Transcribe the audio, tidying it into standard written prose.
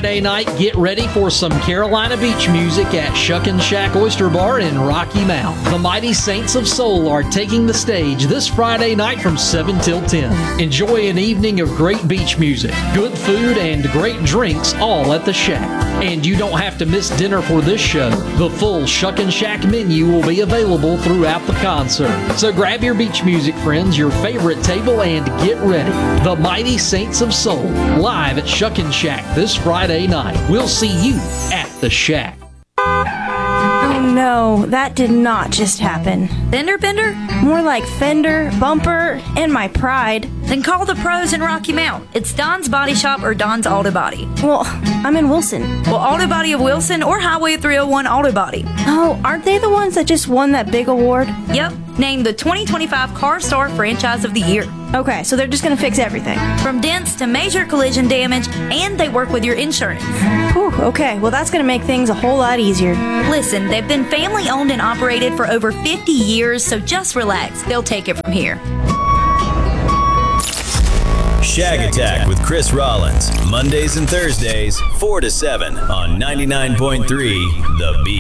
Friday night, get ready for some Carolina beach music at Shuckin' Shack Oyster Bar in Rocky Mount. The Mighty Saints of Soul are taking the stage this Friday night from 7 till 10. Enjoy an evening of great beach music, good food, and great drinks all at the Shack. And you don't have to miss dinner for this show. The full Shuckin' Shack menu will be available throughout the concert. So grab your beach music friends, your favorite table, and get ready. The Mighty Saints of Soul, live at Shuckin' Shack this Friday night. We'll see you at the Shack. Oh no, that did not just happen. Fender bender? More like fender, bumper, and my pride. Then call the pros in Rocky Mount. It's Don's Body Shop or Don's Auto Body. Well, I'm in Wilson. Well, Auto Body of Wilson or Highway 301 Auto Body. Oh, aren't they the ones that just won that big award? Yep, named the 2025 Car Star Franchise of the Year. Okay, so they're just going to fix everything. From dents to major collision damage, and they work with your insurance. Whew, okay, well that's going to make things a whole lot easier. Listen, they've been family owned and operated for over 50 years, so just relax. They'll take it from here. Shag Attack with Chris Rollins, Mondays and Thursdays, 4 to 7 on 99.3 The Beat.